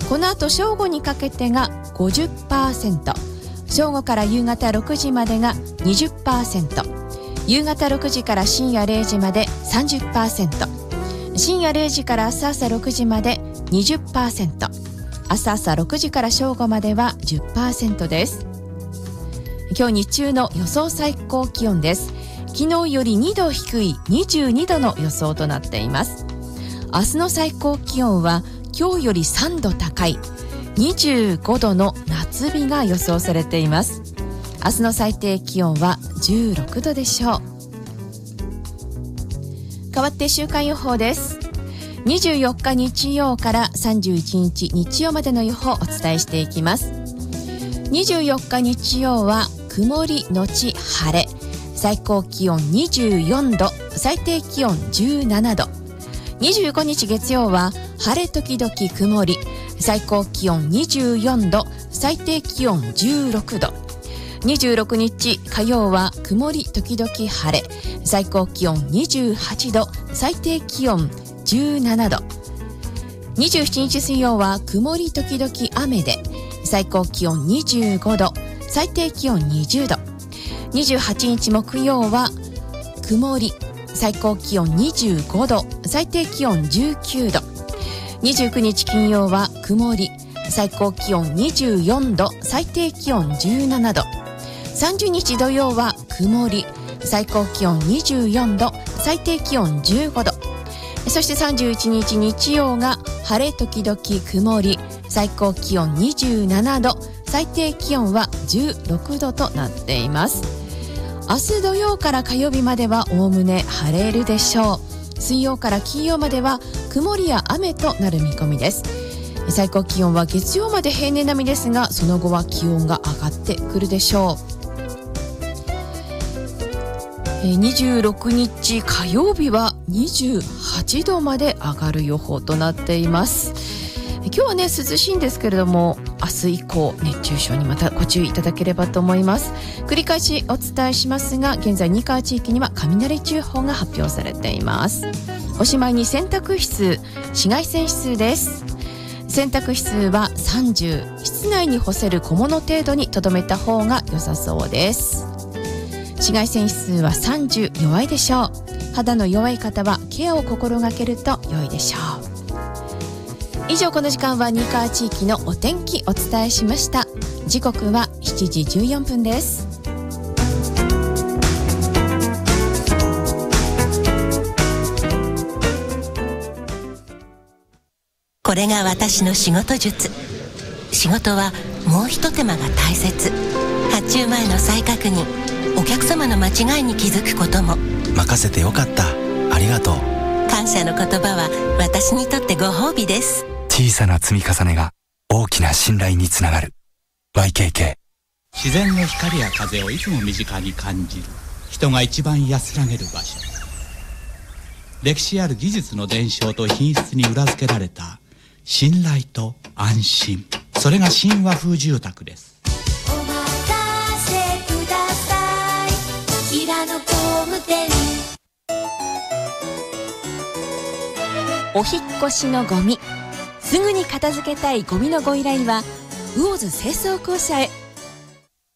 この後正午にかけてが 50%、 正午から夕方6時までが 20%、 夕方6時から深夜0時まで 30%、 深夜0時から朝6時まで 20%、 朝6時から正午までは 10% です。今日日中の予想最高気温です。昨日より2度低い22度の予想となっています。明日の最高気温は今日より3度高い25度の夏日が予想されています。明日の最低気温は16度でしょう。変わって週間予報です。24日日曜から31日日曜までの予報をお伝えしていきます。24日日曜は曇りのち晴れ、最高気温24度、最低気温17度。25日月曜は晴れ時々曇り、最高気温24度、最低気温16度。26日火曜は曇り時々晴れ、最高気温28度、最低気温17度。27日水曜は曇り時々雨で、最高気温25度、最低気温20度。28日木曜は曇り、最高気温25度、最低気温19度。29日金曜は曇り、最高気温24度、最低気温17度。30日土曜は曇り、最高気温24度、最低気温15度。そして31日日曜が晴れ時々曇り、最高気温27度、最低気温は16度となっています。明日土曜から火曜日まではおおむね晴れるでしょう。水曜から金曜までは曇りや雨となる見込みです。最高気温は月曜まで平年並みですが、その後は気温が上がってくるでしょう。26日火曜日は28度まで上がる予報となっています。今日はね涼しいんですけれども、明日以降熱中症にまたご注意いただければと思います。繰り返しお伝えしますが、現在新川地域には雷注意報が発表されています。おしまいに洗濯指数、紫外線指数です。洗濯指数は30、室内に干せる小物程度にとどめた方が良さそうです。紫外線指数は30、弱いでしょう。肌の弱い方はケアを心がけると良いでしょう。以上、この時間は新川地域のお天気お伝えしました。時刻は7時14分です。 これが私の仕事術。仕事はもう一手間が大切。発注前の再確認、お客様の間違いに気づくことも。 任せてよかった、ありがとう。 感謝の言葉は私にとってご褒美です。 小さな積み重ねが大きな信頼につながる。 YKK。 自然の光や風をいつも身近に感じる人が一番安らげる場所。歴史ある技術の伝承と品質に裏付けられた信頼と安心、それが新和風住宅です。 お待たせください、平野工務店。 お引っ越しのゴミ、すぐに片付けたいゴミのご依頼は魚津清掃公社へ。